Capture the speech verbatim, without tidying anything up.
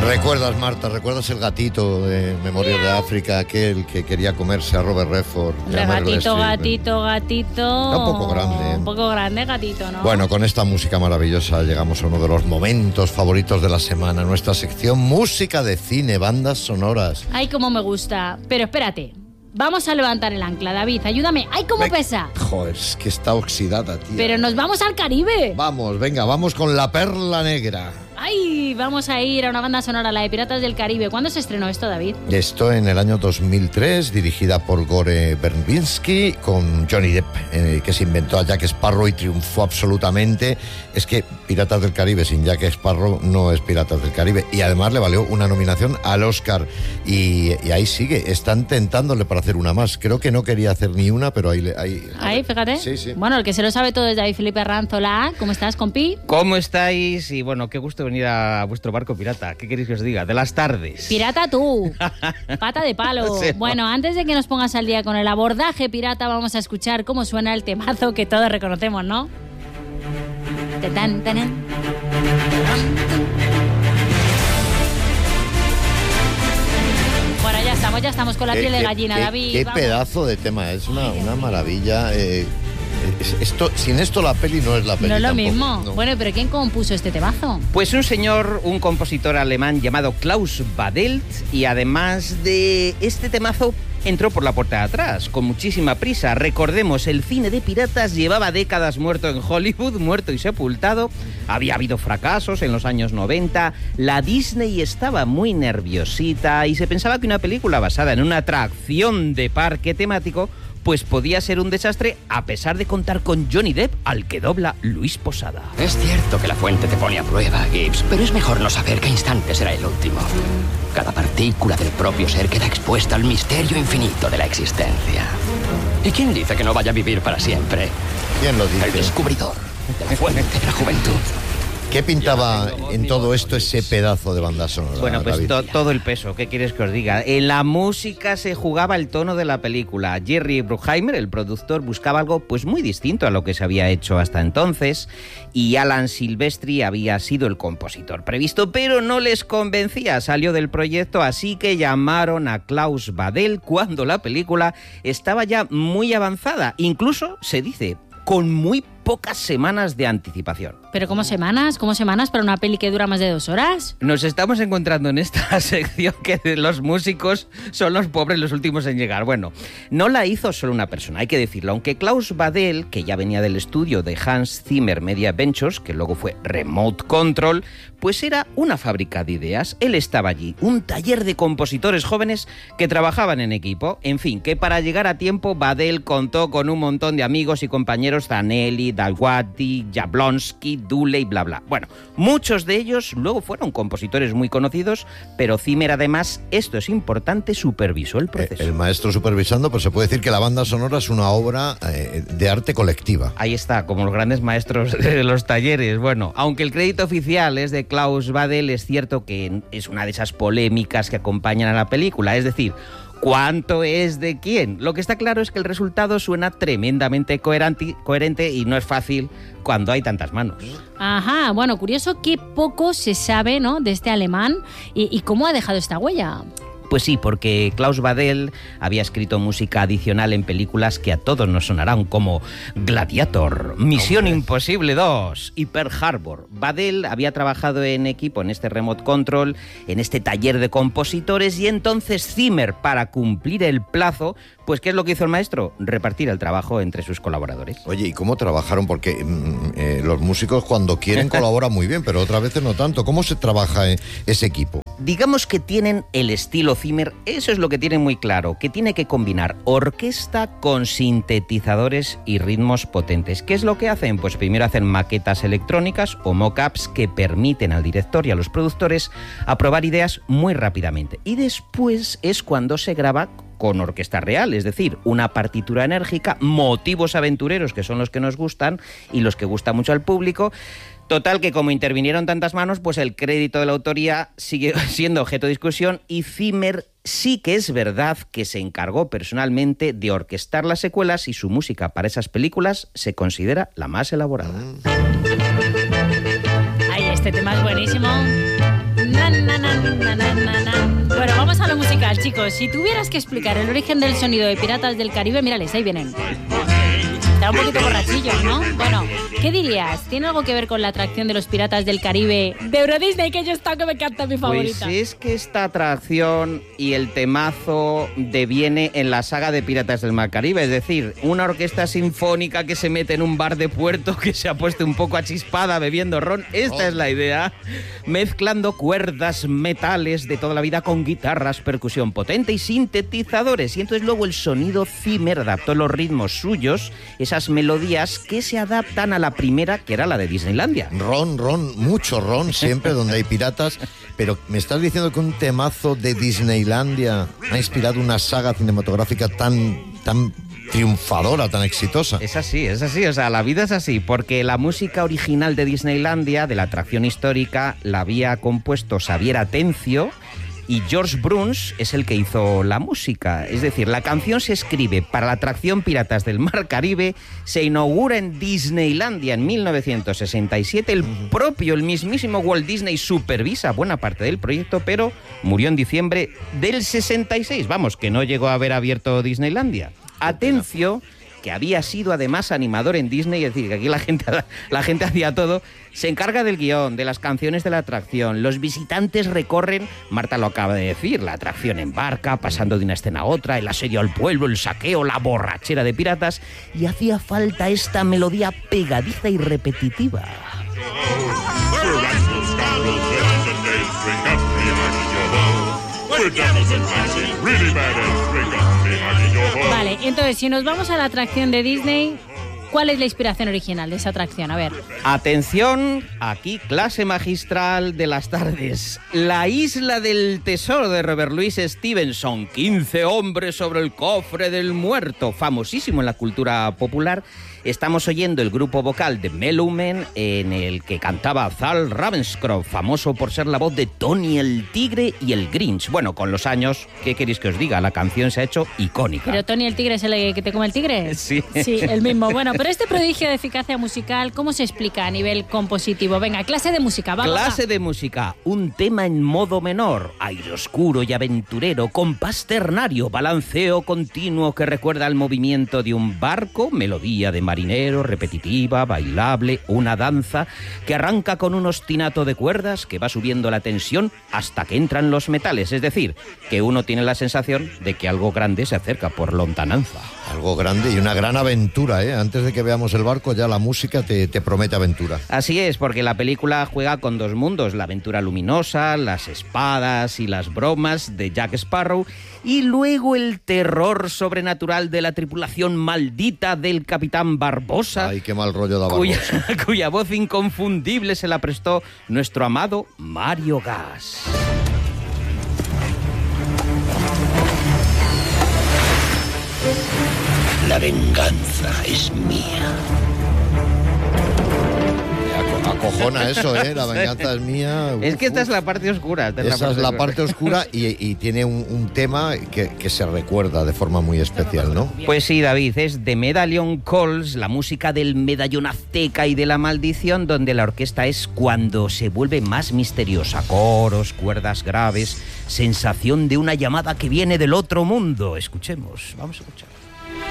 ¿Recuerdas, Marta? ¿Recuerdas el gatito de Memorias de África, aquel que quería comerse a Robert Redford? El gatito, gatito, gatito... Era un poco grande. ¿eh? Un poco grande, gatito, ¿no? Bueno, con esta música maravillosa llegamos a uno de los momentos favoritos de la semana, nuestra sección Música de Cine, bandas sonoras. Ay, cómo me gusta. Pero espérate, vamos a levantar el ancla, David, ayúdame. ¡Ay, cómo Ve- pesa! Joder, es que está oxidada, tío. Pero nos vamos al Caribe. Vamos, venga, vamos con La Perla Negra. Ay, vamos a ir a una banda sonora, la de Piratas del Caribe. ¿Cuándo se estrenó esto, David? Esto en el año dos mil tres, dirigida por Gore Verbinski, con Johnny Depp, eh, que se inventó a Jack Sparrow y triunfó absolutamente. Es que Piratas del Caribe sin Jack Sparrow no es Piratas del Caribe. Y además le valió una nominación al Oscar. Y, y ahí sigue, están tentándole para hacer una más. Creo que no quería hacer ni una, pero ahí... ahí Ahí, fíjate. Sí, sí. Bueno, el que se lo sabe todo es David Felipe Ranzola. ¿Cómo estás, compi? ¿Cómo estáis? Y bueno, qué gusto venir a vuestro barco pirata. ¿Qué queréis que os diga? De las tardes. Pirata tú, pata de palo. Sí. Bueno, antes de que nos pongas al día con el abordaje pirata, vamos a escuchar cómo suena el temazo que todos reconocemos, ¿no? Tatán, tanán. Bueno, ya estamos, ya estamos con la Qué- piel de qué- gallina, qué- David. Qué vamos. pedazo de tema, es una, una maravilla. eh, es- esto, sin esto la peli no es la peli. No es lo tampoco, mismo. no. Bueno, pero ¿quién compuso este temazo? Pues un señor, un compositor alemán llamado Klaus Badelt, y además de este temazo entró por la puerta de atrás, con muchísima prisa. Recordemos, el cine de piratas llevaba décadas muerto en Hollywood, muerto y sepultado. Había habido fracasos en los años noventa. La Disney estaba muy nerviosita y se pensaba que una película basada en una atracción de parque temático pues podía ser un desastre, a pesar de contar con Johnny Depp, al que dobla Luis Posada. Es cierto que la fuente te pone a prueba, Gibbs, pero es mejor no saber qué instante será el último. Cada partícula del propio ser queda expuesta al misterio infinito de la existencia. ¿Y quién dice que no vaya a vivir para siempre? ¿Quién lo El dice? descubridor de la fuente de la juventud. ¿Qué pintaba en todo esto ese pedazo de banda sonora? Bueno, pues David? to- todo el peso, ¿qué quieres que os diga? En la música se jugaba el tono de la película. Jerry Bruckheimer, el productor, buscaba algo pues muy distinto a lo que se había hecho hasta entonces, y Alan Silvestri había sido el compositor previsto, pero no les convencía, salió del proyecto, así que llamaron a Klaus Badelt cuando la película estaba ya muy avanzada, incluso se dice con muy pocas semanas de anticipación. ¿Pero cómo semanas? ¿Cómo semanas para una peli que dura más de dos horas? Nos estamos encontrando en esta sección que los músicos son los pobres los últimos en llegar. Bueno, no la hizo solo una persona, hay que decirlo. Aunque Klaus Badelt, que ya venía del estudio de Hans Zimmer Media Ventures, que luego fue Remote Control, pues era una fábrica de ideas. Él estaba allí, un taller de compositores jóvenes que trabajaban en equipo. En fin, que para llegar a tiempo, Badelt contó con un montón de amigos y compañeros: Zanelli, Dalguati, Jablonski, Dule y bla bla. Bueno, muchos de ellos luego fueron compositores muy conocidos, pero Zimmer además, esto es importante, supervisó el proceso. Eh, El maestro supervisando, pues se puede decir que la banda sonora es una obra eh, de arte colectiva. Ahí está, como los grandes maestros de los talleres. Bueno, aunque el crédito oficial es de Klaus Badelt, es cierto que es una de esas polémicas que acompañan a la película, es decir, ¿cuánto es de quién? Lo que está claro es que el resultado suena tremendamente coherente, coherente y no es fácil cuando hay tantas manos. Ajá, bueno, curioso que poco se sabe, ¿no?, de este alemán y, y cómo ha dejado esta huella. Pues sí, porque Klaus Badelt había escrito música adicional en películas que a todos nos sonarán, como Gladiator, Misión Hombre. Imposible dos y Pearl Harbor. Badelt había trabajado en equipo en este Remote Control, en este taller de compositores, y entonces Zimmer, para cumplir el plazo, pues ¿qué es lo que hizo el maestro? Repartir el trabajo entre sus colaboradores. Oye, ¿y cómo trabajaron? Porque mm, eh, los músicos cuando quieren colaboran muy bien, pero otras veces no tanto. ¿Cómo se trabaja eh, ese equipo? Digamos que tienen el estilo Zimmer, eso es lo que tienen muy claro, que tiene que combinar orquesta con sintetizadores y ritmos potentes. ¿Qué es lo que hacen? Pues primero hacen maquetas electrónicas o mock-ups que permiten al director y a los productores aprobar ideas muy rápidamente. Y después es cuando se graba con orquesta real, es decir, una partitura enérgica, motivos aventureros, que son los que nos gustan y los que gustan mucho al público. Total, que como intervinieron tantas manos, pues el crédito de la autoría sigue siendo objeto de discusión, y Zimmer sí que es verdad que se encargó personalmente de orquestar las secuelas, y su música para esas películas se considera la más elaborada. Ay, este Este tema es buenísimo. Na, na, na, na, na, na, na. Bueno, vamos a lo musical, chicos. Si tuvieras que explicar el origen del sonido de Piratas del Caribe, mírales, ahí vienen. Está un poquito borrachillos, ¿no? Bueno, ¿qué dirías? ¿Tiene algo que ver con la atracción de los Piratas del Caribe de Euro Disney, que yo está que me encanta, mi favorita? Pues es que esta atracción y el temazo deviene en la saga de Piratas del Mar Caribe, es decir, una orquesta sinfónica que se mete en un bar de puerto, que se ha puesto un poco achispada bebiendo ron. Esta oh. es la idea, mezclando cuerdas, metales de toda la vida con guitarras, percusión potente y sintetizadores. Y entonces luego el sonido Zimmer adaptó los ritmos suyos, esas melodías que se adaptan a la primera, que era la de Disneylandia. Ron, ron, mucho ron, siempre donde hay piratas. Pero me estás diciendo que un temazo de Disneylandia ha inspirado una saga cinematográfica tan, tan triunfadora, tan exitosa. Es así, es así, o sea, la vida es así, porque la música original de Disneylandia, de la atracción histórica, la había compuesto Xavier Atencio, y George Bruns es el que hizo la música. Es decir, la canción se escribe para la atracción Piratas del Mar Caribe, se inaugura en Disneylandia en mil novecientos sesenta y siete. El propio, el mismísimo Walt Disney supervisa buena parte del proyecto, pero murió en diciembre del sesenta y seis. Vamos, que no llegó a haber abierto Disneylandia. Atencio, que había sido además animador en Disney, es decir, que aquí la gente, la gente hacía todo, se encarga del guión, de las canciones de la atracción. Los visitantes recorren, Marta lo acaba de decir, la atracción en barca, pasando de una escena a otra, el asedio al pueblo, el saqueo, la borrachera de piratas, y hacía falta esta melodía pegadiza y repetitiva. Vale, entonces, si nos vamos a la atracción de Disney, ¿cuál es la inspiración original de esa atracción? A ver. Atención, aquí clase magistral de las tardes. La Isla del Tesoro de Robert Louis Stevenson. quince hombres sobre el cofre del muerto. Famosísimo en la cultura popular. Estamos oyendo el grupo vocal de Melumen, en el que cantaba Zal Ravenscroft, famoso por ser la voz de Tony el Tigre y el Grinch. Bueno, con los años, ¿qué queréis que os diga? La canción se ha hecho icónica. ¿Pero Tony el Tigre es el que te come el tigre? Sí. Sí, el mismo. Bueno, pero este prodigio de eficacia musical, ¿cómo se explica a nivel compositivo? Venga, clase de música, va, Clase va, va. de música, un tema en modo menor, aire oscuro y aventurero, compás ternario, balanceo continuo que recuerda al movimiento de un barco, melodía de marinero, repetitiva, bailable, una danza que arranca con un ostinato de cuerdas que va subiendo la tensión hasta que entran los metales, es decir, que uno tiene la sensación de que algo grande se acerca por lontananza. Algo grande y una gran aventura, ¿eh? Antes de que veamos el barco, ya la música te, te promete aventura. Así es, porque la película juega con dos mundos, la aventura luminosa, las espadas y las bromas de Jack Sparrow, y luego el terror sobrenatural de la tripulación maldita del Capitán Barbosa. Ay, qué mal rollo da Barbosa. Cuya, cuya voz inconfundible se la prestó nuestro amado Mario Gas. La venganza es mía. Acojona eso, ¿eh? La venganza es mía. Uf, es que esta uf. es la parte oscura. Esta Esa es la parte, es la oscura. parte oscura y, y tiene un, un tema que, que se recuerda de forma muy especial, ¿no? Pues sí, David, es The Medallion Calls, la música del medallón azteca y de la maldición, donde la orquesta es cuando se vuelve más misteriosa. Coros, cuerdas graves, sensación de una llamada que viene del otro mundo. Escuchemos, vamos a escuchar.